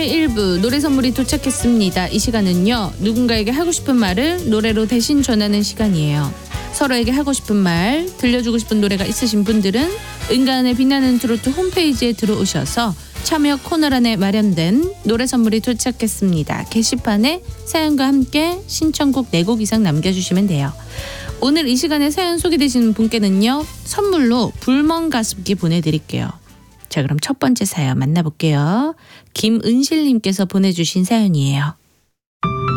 제1부 노래 선물이 도착했습니다. 이 시간은요, 누군가에게 하고 싶은 말을 노래로 대신 전하는 시간이에요. 서로에게 하고 싶은 말, 들려주고 싶은 노래가 있으신 분들은 은가은의 빛나는 트로트 홈페이지에 들어오셔서 참여 코너란에 마련된 노래 선물이 도착했습니다. 게시판에 사연과 함께 신청곡 4곡 이상 남겨주시면 돼요. 오늘 이 시간에 사연 소개되시는 분께는요, 선물로 불멍 가습기 보내드릴게요. 자, 그럼 첫 번째 사연 만나볼게요. 김은실님께서 보내주신 사연이에요.